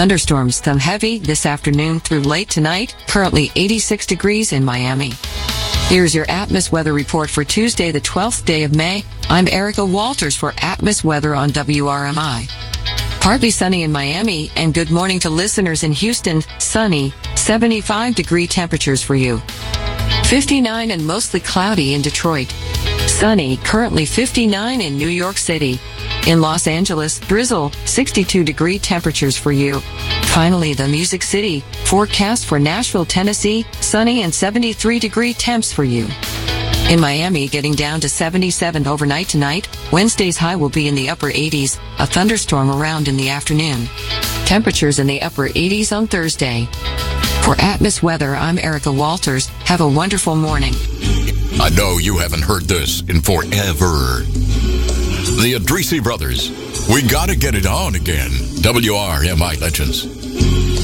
Thunderstorms, some heavy this afternoon through late tonight. Currently 86 degrees in Miami. Here's your Atmos weather report for Tuesday, the 12th day of May. I'm Erica Walters for Atmos Weather on WRMI. Partly sunny in Miami, and good morning to listeners in Houston. Sunny, 75-degree temperatures for you. 59 and mostly cloudy in Detroit. Sunny, currently 59 in New York City. In Los Angeles, drizzle, 62-degree temperatures for you. Finally, the Music City, forecast for Nashville, Tennessee, sunny and 73-degree temps for you. In Miami, getting down to 77 overnight tonight. Wednesday's high will be in the upper 80s, a thunderstorm around in the afternoon. Temperatures in the upper 80s on Thursday. For Atmos Weather, I'm Erica Walters. Have a wonderful morning. I know you haven't heard this in forever. The Adrisi Brothers. We gotta get it on again. WRMI Legends.